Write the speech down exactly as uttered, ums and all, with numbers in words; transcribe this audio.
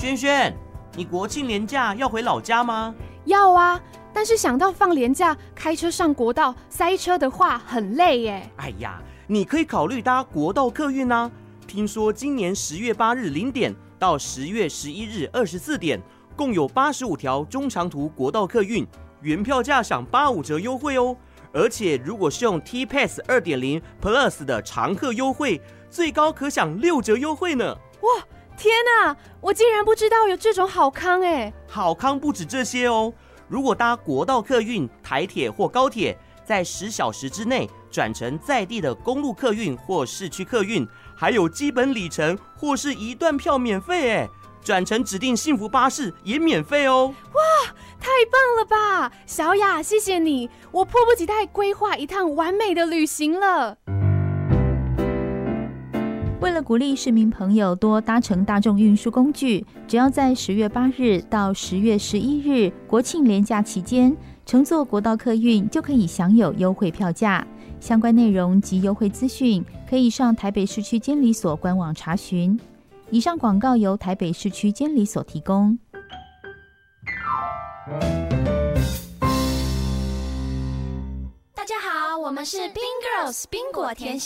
萱萱，你国庆连假要回老家吗？ 要啊，但是想到放连假开车上国道塞车的话很累耶。 哎呀，你可以考虑搭国道客运啊。听说今年十月八日零点到十月十一日二十四点，共有八十五条中长途国道客运，原票价享八五折优惠哦。而且如果是用 T-Pass 二点零 Plus 的常客优惠，最高可享六折优惠呢。 哇，天哪，我竟然不知道有这种好康耶！ 好康不止这些哦，如果搭国道客运、台铁或高铁，在十小时之内转乘在地的公路客运或市区客运，还有基本里程或是一段票免费耶，转乘指定幸福巴士也免费哦。 哇，太棒了吧！小雅，谢谢你，我迫不及待规划一趟完美的旅行了。 为了鼓励市民朋友多搭乘大众运输工具，只要在十月八日到十月十一日国庆连假期间乘坐国道客运，就可以享有优惠票价。相关内容及优惠资讯可以上台北市区监理所官网查询。以上广告由台北市区监理所提供。 大家好，我们是 Bean Girls 冰果甜心。